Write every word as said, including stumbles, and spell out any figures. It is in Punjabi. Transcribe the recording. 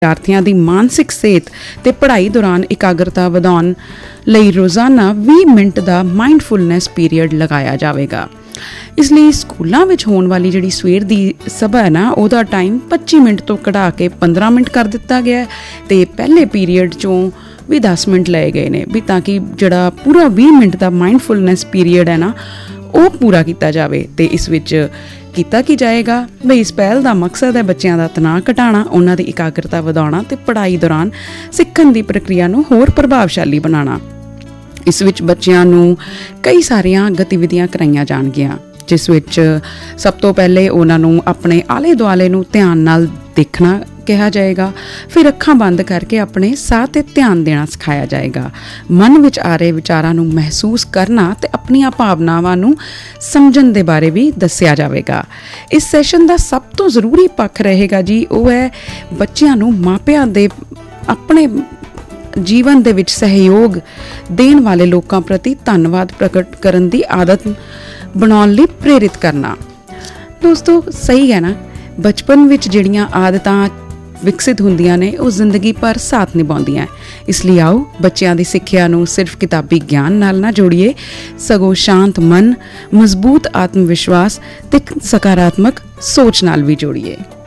ਵਿਦਿਆਰਥੀਆਂ ਦੀ ਮਾਨਸਿਕ ਸਿਹਤ ਤੇ ਪੜ੍ਹਾਈ ਦੌਰਾਨ ਇਕਾਗਰਤਾ ਵਧਾਉਣ ਲਈ ਰੋਜ਼ਾਨਾ ਵੀਹ ਮਿੰਟ ਦਾ ਮਾਈਂਡਫੁਲਨੈਸ ਪੀਰੀਅਡ ਲਗਾਇਆ ਜਾਵੇਗਾ। ਇਸ ਲਈ ਸਕੂਲਾਂ ਵਿੱਚ ਹੋਣ ਵਾਲੀ ਜਿਹੜੀ ਸਵੇਰ ਦੀ ਸਭਾ ਹੈ ਨਾ, ਉਹਦਾ ਟਾਈਮ ਪੱਚੀ ਮਿੰਟ ਤੋਂ ਕਢਾ ਕੇ ਪੰਦਰਾਂ ਮਿੰਟ ਕਰ ਦਿੱਤਾ ਗਿਆ ਅਤੇ ਪਹਿਲੇ ਪੀਰੀਅਡ 'ਚੋਂ ਵੀ ਦਸ ਮਿੰਟ ਲਏ ਗਏ ਨੇ, ਵੀ ਤਾਂ ਕਿ ਜਿਹੜਾ ਪੂਰਾ ਵੀਹ ਮਿੰਟ ਦਾ ਮਾਈਂਡਫੁਲਨੈਸ ਪੀਰੀਅਡ ਹੈ ਨਾ, ਉਹ ਪੂਰਾ ਕੀਤਾ ਜਾਵੇ। ਅਤੇ ਇਸ ਵਿੱਚ ਕੀਤਾ ਕੀ ਜਾਏਗਾ ਬਈ ਇਸ ਪਹਿਲ ਦਾ ਮਕਸਦ ਹੈ ਬੱਚਿਆਂ ਦਾ ਤਣਾਅ ਘਟਾਉਣਾ, ਉਹਨਾਂ ਦੀ ਇਕਾਗਰਤਾ ਵਧਾਉਣਾ ਅਤੇ ਪੜ੍ਹਾਈ ਦੌਰਾਨ ਸਿੱਖਣ ਦੀ ਪ੍ਰਕਿਰਿਆ ਨੂੰ ਹੋਰ ਪ੍ਰਭਾਵਸ਼ਾਲੀ ਬਣਾਉਣਾ। ਇਸ ਵਿੱਚ ਬੱਚਿਆਂ ਨੂੰ ਕਈ ਸਾਰੀਆਂ ਗਤੀਵਿਧੀਆਂ ਕਰਾਈਆਂ ਜਾਣਗੀਆਂ, ਜਿਸ ਵਿੱਚ ਸਭ ਤੋਂ ਪਹਿਲੇ ਉਹਨਾਂ ਨੂੰ ਆਪਣੇ ਆਲੇ ਦੁਆਲੇ ਨੂੰ ਧਿਆਨ ਨਾਲ ਦੇਖਣਾ ਕਿਹਾ ਜਾਏਗਾ। ਫਿਰ ਅੱਖਾਂ ਬੰਦ ਕਰਕੇ ਆਪਣੇ ਸਾਹ 'ਤੇ ਧਿਆਨ ਦੇਣਾ ਸਿਖਾਇਆ ਜਾਏਗਾ। ਮਨ ਵਿੱਚ ਆ ਰਹੇ ਵਿਚਾਰਾਂ ਨੂੰ ਮਹਿਸੂਸ ਕਰਨਾ ਅਤੇ ਆਪਣੀਆਂ ਭਾਵਨਾਵਾਂ ਨੂੰ ਸਮਝਣ ਦੇ ਬਾਰੇ ਵੀ ਦੱਸਿਆ ਜਾਵੇਗਾ। ਇਸ ਸੈਸ਼ਨ ਦਾ ਸਭ ਤੋਂ ਜ਼ਰੂਰੀ ਪੱਖ ਰਹੇਗਾ ਜੀ, ਉਹ ਹੈ ਬੱਚਿਆਂ ਨੂੰ ਮਾਪਿਆਂ ਦੇ ਆਪਣੇ ਜੀਵਨ ਦੇ ਵਿੱਚ ਸਹਿਯੋਗ ਦੇਣ ਵਾਲੇ ਲੋਕਾਂ ਪ੍ਰਤੀ ਧੰਨਵਾਦ ਪ੍ਰਗਟ ਕਰਨ ਦੀ ਆਦਤ ਬਣਾਉਣ ਲਈ ਪ੍ਰੇਰਿਤ ਕਰਨਾ। ਦੋਸਤੋ, ਸਹੀ ਹੈ ਨਾ, ਬਚਪਨ ਵਿੱਚ ਜਿਹੜੀਆਂ ਆਦਤਾਂ ਵਿਕਸਿਤ ਹੁੰਦੀਆਂ ਨੇ ਉਹ ਜ਼ਿੰਦਗੀ ਭਰ ਸਾਥ ਨਿਭਾਉਂਦੀਆਂ। ਇਸ ਲਈ ਆਓ ਬੱਚਿਆਂ ਦੀ ਸਿੱਖਿਆ ਨੂੰ ਸਿਰਫ ਕਿਤਾਬੀ ਗਿਆਨ ਨਾਲ ਨਾ ਜੋੜੀਏ, ਸਗੋਂ ਸ਼ਾਂਤ ਮਨ, ਮਜ਼ਬੂਤ ਆਤਮ ਵਿਸ਼ਵਾਸ ਤੇ ਸਕਾਰਾਤਮਕ ਸੋਚ ਨਾਲ ਵੀ ਜੋੜੀਏ।